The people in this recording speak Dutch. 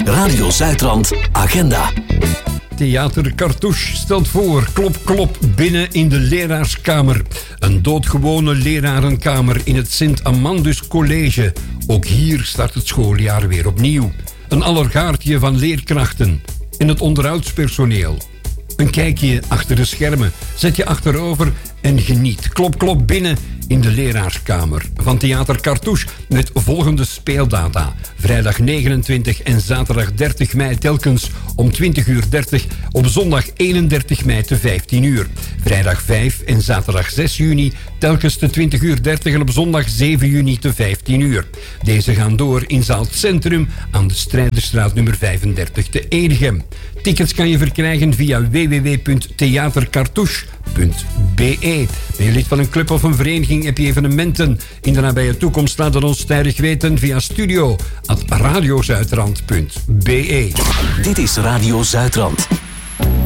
Radio Zuidrand Agenda. Theater Cartouche stelt voor klop klop binnen in de leraarskamer. Een doodgewone lerarenkamer in het Sint-Amandus College. Ook hier start het schooljaar weer opnieuw. Een allergaartje van leerkrachten en het onderhoudspersoneel. Een kijkje achter de schermen. Zet je achterover en geniet. Klop klop binnen in de leraarskamer van Theater Cartouche met volgende speeldata. Vrijdag 29 en zaterdag 30 mei telkens om 20:30. Op zondag 31 mei te 15 uur. Vrijdag 5 en zaterdag 6 juni telkens te 20:30 en op zondag 7 juni te 15 uur. Deze gaan door in zaal Het Centrum aan de Strijderstraat nummer 35 te Edegem. Tickets kan je verkrijgen via www.theatercartouche.be. Ben je lid van een club of een vereniging, heb je evenementen in de nabije toekomst, laat het ons tijdig weten via studio@radiozuidrand.be. Dit is Radio Zuidrand.